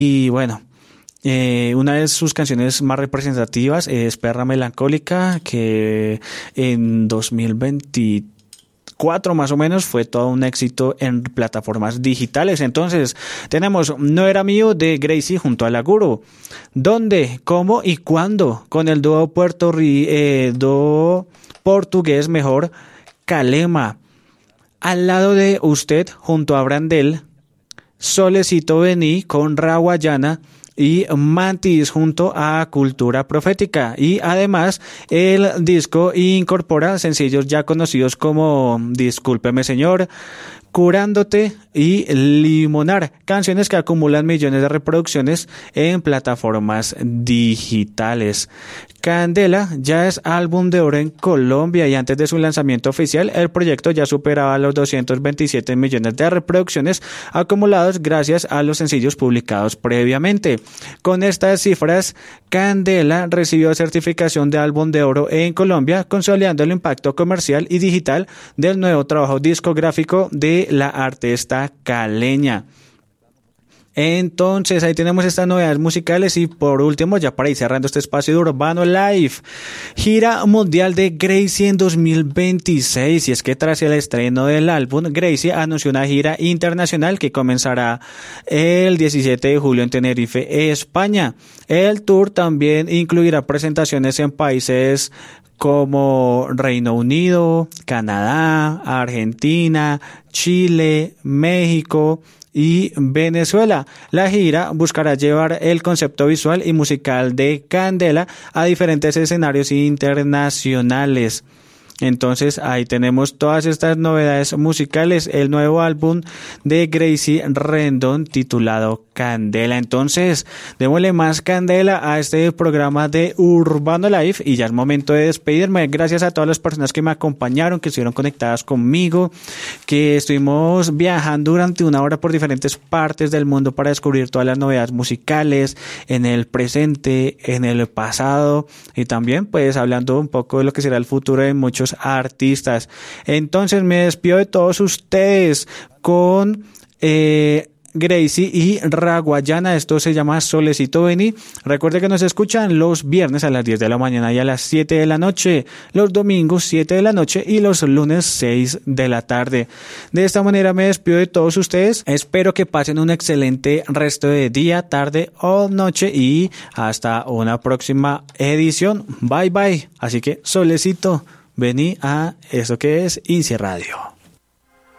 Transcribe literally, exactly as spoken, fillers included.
y bueno, Eh, una de sus canciones más representativas es Perra Melancólica, que en dos mil veinticuatro más o menos fue todo un éxito en plataformas digitales. Entonces tenemos No Era Mío de Gracie junto a La Guru. ¿Dónde, cómo y cuándo? Con el dúo, Puerto Ri- eh, dúo portugués mejor, Calema. Al lado de Usted junto a Brandel, Solecito Vení con Rawayana y Mantis junto a Cultura Profética. Y además el disco incorpora sencillos ya conocidos como Discúlpeme Señor, Curándote y Limonar, canciones que acumulan millones de reproducciones en plataformas digitales. Candela ya es álbum de oro en Colombia y antes de su lanzamiento oficial el proyecto ya superaba los doscientos veintisiete millones de reproducciones acumulados gracias a los sencillos publicados previamente. Con estas cifras, Candela recibió certificación de álbum de oro en Colombia, consolidando el impacto comercial y digital del nuevo trabajo discográfico de la artista caleña. Entonces ahí tenemos estas novedades musicales y por último, ya para ir cerrando este espacio de Urbano Live, gira mundial de Gracie en dos mil veintiséis. Y es que tras el estreno del álbum, Gracie anunció una gira internacional que comenzará el diecisiete de julio en Tenerife, España. El tour también incluirá presentaciones en países como Reino Unido, Canadá, Argentina, Chile, México y Venezuela. La gira buscará llevar el concepto visual y musical de Candela a diferentes escenarios internacionales. Entonces ahí tenemos todas estas novedades musicales, el nuevo álbum de Gracie Rendón titulado Candela. Entonces démosle más candela a este programa de Urbano Live y ya es momento de despedirme. Gracias a todas las personas que me acompañaron, que estuvieron conectadas conmigo, que estuvimos viajando durante una hora por diferentes partes del mundo para descubrir todas las novedades musicales en el presente, en el pasado y también pues hablando un poco de lo que será el futuro de muchos artistas. Entonces me despido de todos ustedes con eh, Gracie y Rawayana. Esto se llama Solecito Vení. Recuerde que nos escuchan los viernes a las diez de la mañana y a las siete de la noche, los domingos siete de la noche y los lunes seis de la tarde. De esta manera me despido de todos ustedes. Espero que pasen un excelente resto de día, tarde o noche y hasta una próxima edición. Bye bye. Así que Solecito Vení a eso que es Inci Radio.